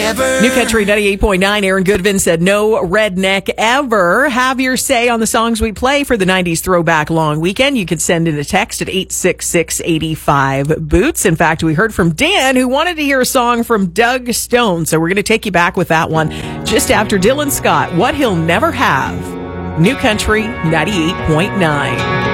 never. New Country 98.9. Aaron Goodvin said, no redneck ever. Have your say on the songs we play for the 90s Throwback Long Weekend. You can send in a text at 866-85-BOOTS. In fact, we heard from Dan, who wanted to hear a song from Doug Stone. So we're going to take you back with that one just after Dylan Scott, What He'll Never Have. New Country 98.9.